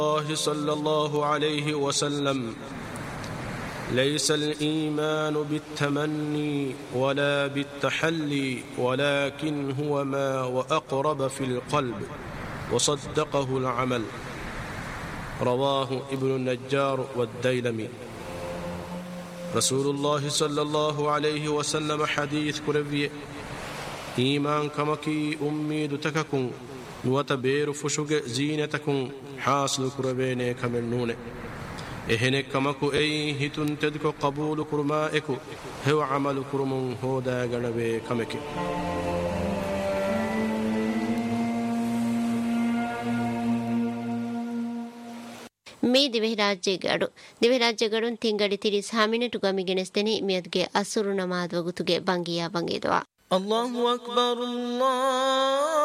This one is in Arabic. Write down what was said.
الله صلى الله عليه وسلم ليس الإيمان بالتمني ولا بالتحلي ولكن هو ما وأقرب في القلب وصدقه العمل. رواه ابن النجار والديلمي. رسول الله صلى الله عليه وسلم حديث كربي إيمان كمكي أميد تككم نوتبير فشق زينتكم حاصل كربين كمنون إهنك كمكو أي هتن تدك قبول كرمائكو هو عمل كرمون هودا غنبي كمكي. මේ දිවෙහිරාජ්‍යගඩුන් තිංගඩි තිරිස් හාමිනටු ගමිගෙනස්තෙනි මියත්ගේ අසුරු නමාදවගුතුගේ බංගියා බංගේදවා. الله أكبر الله